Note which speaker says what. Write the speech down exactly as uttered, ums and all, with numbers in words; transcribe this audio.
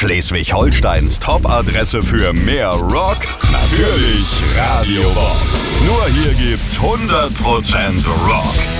Speaker 1: Schleswig-Holsteins Top-Adresse für mehr Rock? Natürlich Radio Bob. Nur hier gibt's hundert Prozent Rock.